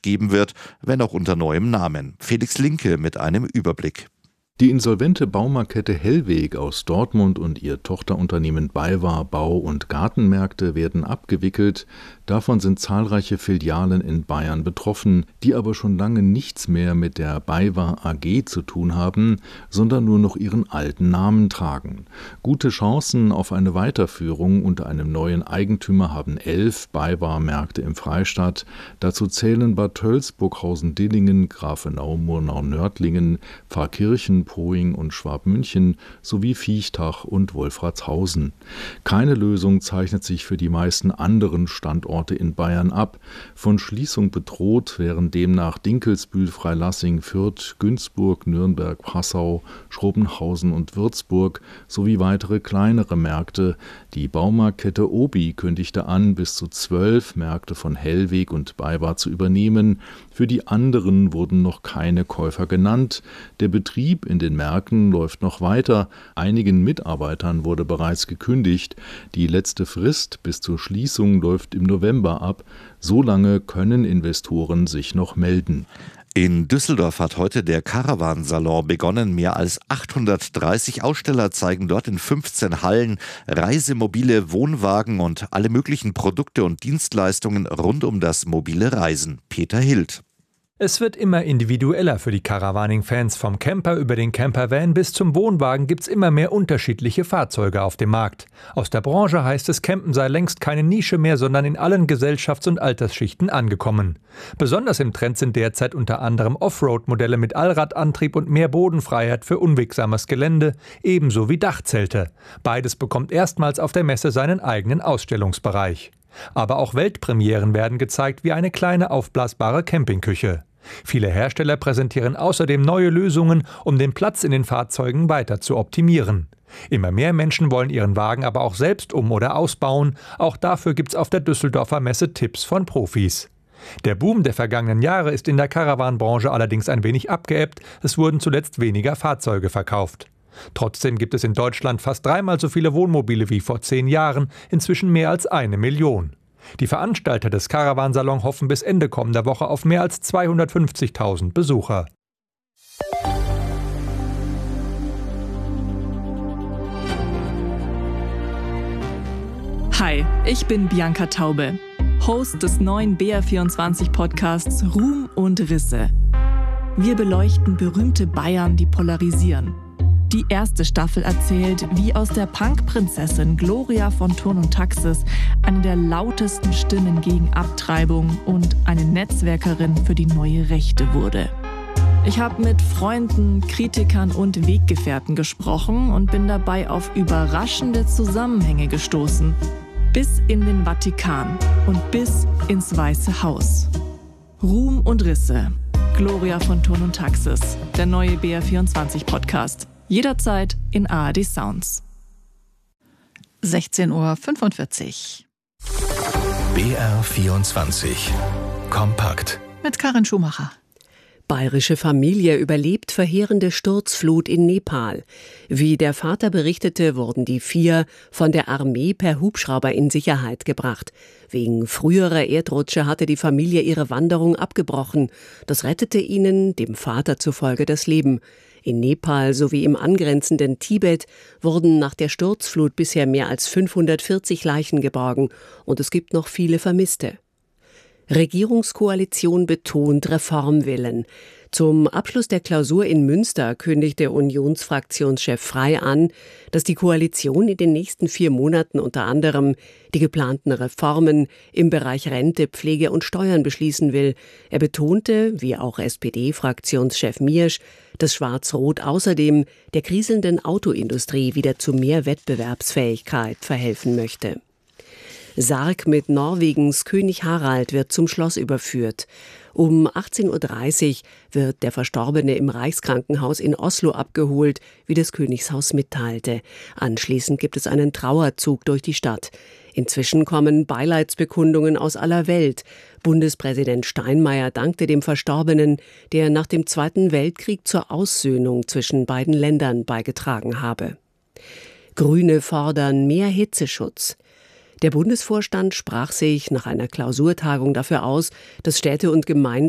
Zukunft geben wird, wenn auch unter neuem Namen. Felix Linke mit einem Überblick. Die insolvente Baumarktkette Hellweg aus Dortmund und ihr Tochterunternehmen BayWa Bau- und Gartenmärkte werden abgewickelt. Davon sind zahlreiche Filialen in Bayern betroffen, die aber schon lange nichts mehr mit der BayWa AG zu tun haben, sondern nur noch ihren alten Namen tragen. Gute Chancen auf eine Weiterführung unter einem neuen Eigentümer haben 11 BayWa-Märkte im Freistaat. Dazu zählen Bad Tölz, Burghausen-Dillingen, Grafenau-Murnau-Nördlingen, Pfarrkirchen, Poing und Schwabmünchen sowie Viechtach und Wolfratshausen. Keine Lösung zeichnet sich für die meisten anderen Standorte in Bayern ab. Von Schließung bedroht wären demnach Dinkelsbühl, Freilassing, Fürth, Günzburg, Nürnberg, Passau, Schrobenhausen und Würzburg sowie weitere kleinere Märkte. Die Baumarktkette Obi kündigte an, bis zu 12 Märkte von Hellweg und BayWa zu übernehmen. Für die anderen wurden noch keine Käufer genannt. Der Betrieb in den Märkten läuft noch weiter. Einigen Mitarbeitern wurde bereits gekündigt. Die letzte Frist bis zur Schließung läuft im November ab. So lange können Investoren sich noch melden. In Düsseldorf hat heute der Caravan-Salon begonnen. Mehr als 830 Aussteller zeigen dort in 15 Hallen Reisemobile, Wohnwagen und alle möglichen Produkte und Dienstleistungen rund um das mobile Reisen. Peter Hild. Es wird immer individueller für die Caravaning-Fans. Vom Camper über den Campervan bis zum Wohnwagen gibt's immer mehr unterschiedliche Fahrzeuge auf dem Markt. Aus der Branche heißt es, Campen sei längst keine Nische mehr, sondern in allen Gesellschafts- und Altersschichten angekommen. Besonders im Trend sind derzeit unter anderem Offroad-Modelle mit Allradantrieb und mehr Bodenfreiheit für unwegsames Gelände, ebenso wie Dachzelte. Beides bekommt erstmals auf der Messe seinen eigenen Ausstellungsbereich. Aber auch Weltpremieren werden gezeigt, wie eine kleine aufblasbare Campingküche. Viele Hersteller präsentieren außerdem neue Lösungen, um den Platz in den Fahrzeugen weiter zu optimieren. Immer mehr Menschen wollen ihren Wagen aber auch selbst um- oder ausbauen. Auch dafür gibt's auf der Düsseldorfer Messe Tipps von Profis. Der Boom der vergangenen Jahre ist in der Caravan-Branche allerdings ein wenig abgeebbt. Es wurden zuletzt weniger Fahrzeuge verkauft. Trotzdem gibt es in Deutschland fast 3-mal so viele Wohnmobile wie vor 10 Jahren, inzwischen mehr als 1 Million. Die Veranstalter des Caravan-Salon hoffen bis Ende kommender Woche auf mehr als 250.000 Besucher. Hi, ich bin Bianca Taube, Host des neuen BR24-Podcasts Ruhm und Risse. Wir beleuchten berühmte Bayern, die polarisieren. Die erste Staffel erzählt, wie aus der Punk-Prinzessin Gloria von Thurn und Taxis eine der lautesten Stimmen gegen Abtreibung und eine Netzwerkerin für die neue Rechte wurde. Ich habe mit Freunden, Kritikern und Weggefährten gesprochen und bin dabei auf überraschende Zusammenhänge gestoßen. Bis in den Vatikan und bis ins Weiße Haus. Ruhm und Risse. Gloria von Thurn und Taxis. Der neue BR24-Podcast. Jederzeit in ARD Sounds. 16:45 Uhr. BR24 Kompakt. Mit Karin Schumacher. Bayerische Familie überlebt verheerende Sturzflut in Nepal. Wie der Vater berichtete, wurden die 4 von der Armee per Hubschrauber in Sicherheit gebracht. Wegen früherer Erdrutsche hatte die Familie ihre Wanderung abgebrochen. Das rettete ihnen, dem Vater zufolge, das Leben. In Nepal sowie im angrenzenden Tibet wurden nach der Sturzflut bisher mehr als 540 Leichen geborgen und es gibt noch viele Vermisste. Regierungskoalition betont Reformwillen. Zum Abschluss der Klausur in Münster kündigte Unionsfraktionschef Frey an, dass die Koalition in den nächsten 4 Monaten unter anderem die geplanten Reformen im Bereich Rente, Pflege und Steuern beschließen will. Er betonte, wie auch SPD-Fraktionschef Miersch, dass Schwarz-Rot außerdem der kriselnden Autoindustrie wieder zu mehr Wettbewerbsfähigkeit verhelfen möchte. Sarg mit Norwegens König Harald wird zum Schloss überführt. Um 18:30 Uhr wird der Verstorbene im Reichskrankenhaus in Oslo abgeholt, wie das Königshaus mitteilte. Anschließend gibt es einen Trauerzug durch die Stadt. Inzwischen kommen Beileidsbekundungen aus aller Welt. Bundespräsident Steinmeier dankte dem Verstorbenen, der nach dem Zweiten Weltkrieg zur Aussöhnung zwischen beiden Ländern beigetragen habe. Grüne fordern mehr Hitzeschutz. Der Bundesvorstand sprach sich nach einer Klausurtagung dafür aus, dass Städte und Gemeinden